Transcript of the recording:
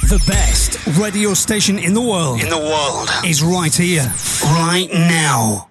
The best radio station in the world. Is right here, right now.